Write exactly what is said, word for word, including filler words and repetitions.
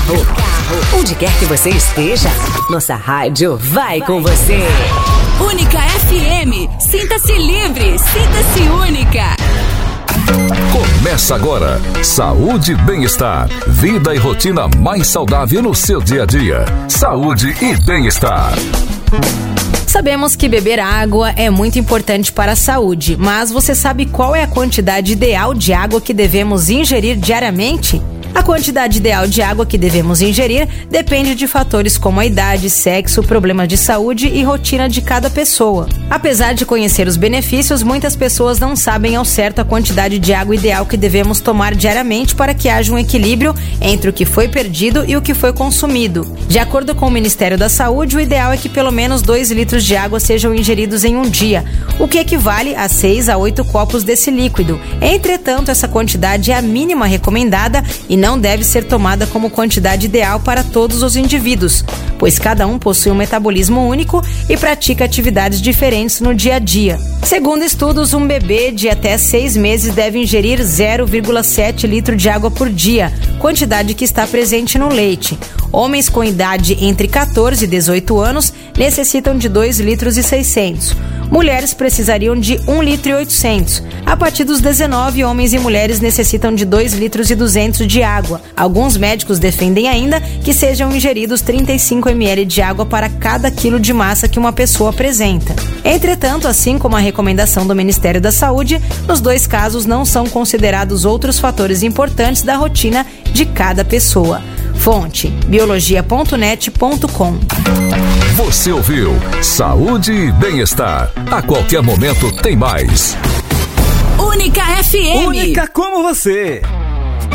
carro, onde quer que você esteja, nossa rádio vai com você. Única F M, sinta-se livre, sinta-se única. Começa agora, saúde e bem-estar, vida e rotina mais saudável no seu dia a dia. Saúde e bem-estar. Sabemos que beber água é muito importante para a saúde, mas você sabe qual é a quantidade ideal de água que devemos ingerir diariamente? A quantidade ideal de água que devemos ingerir depende de fatores como a idade, sexo, problemas de saúde e rotina de cada pessoa. Apesar de conhecer os benefícios, muitas pessoas não sabem ao certo a quantidade de água ideal que devemos tomar diariamente para que haja um equilíbrio entre o que foi perdido e o que foi consumido. De acordo com o Ministério da Saúde, o ideal é que pelo menos dois litros de água sejam ingeridos em um dia, o que equivale a seis a oito copos desse líquido. Entretanto, essa quantidade é a mínima recomendada e não não deve ser tomada como quantidade ideal para todos os indivíduos, pois cada um possui um metabolismo único e pratica atividades diferentes no dia a dia. Segundo estudos, um bebê de até seis meses deve ingerir zero vírgula sete litros de água por dia, quantidade que está presente no leite. Homens com idade entre quatorze e dezoito anos necessitam de dois litros e seiscentos. Mulheres precisariam de um litro e oitocentos. A partir dos dezenove, homens e mulheres necessitam de dois litros e duzentos de água. Alguns médicos defendem ainda que sejam ingeridos trinta e cinco mililitros de água para cada quilo de massa que uma pessoa apresenta. Entretanto, assim como a recomendação do Ministério da Saúde, nos dois casos não são considerados outros fatores importantes da rotina de cada pessoa. Fonte: biologia ponto net ponto com. Você ouviu Saúde e Bem-Estar. A qualquer momento tem mais. Única F M. Única como você.